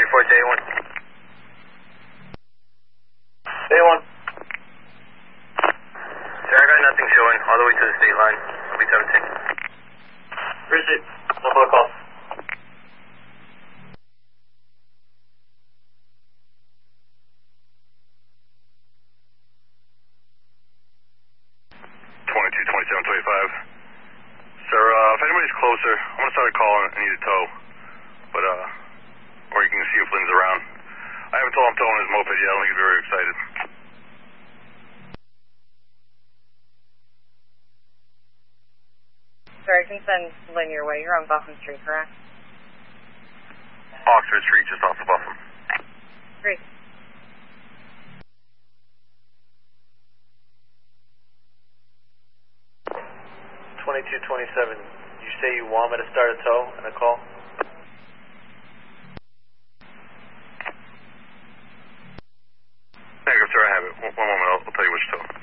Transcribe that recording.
report to A1. A1. Sir, I got nothing showing all the way to the state line. I'll be 17. Appreciate it. No further calls. Sir, if anybody's closer, I'm going to start a call and need a tow. But, or you can see if Lynn's around. I haven't told him I'm towing his moped yet. I don't think he's very excited. Sir, I can send Lynn your way. You're on Buffum Street, correct? Oxford Street, just off of Buffum. Great. $2227. You say you want me to start a tow and a call? Negative, sir, I have it. One moment, I'll tell you which tow.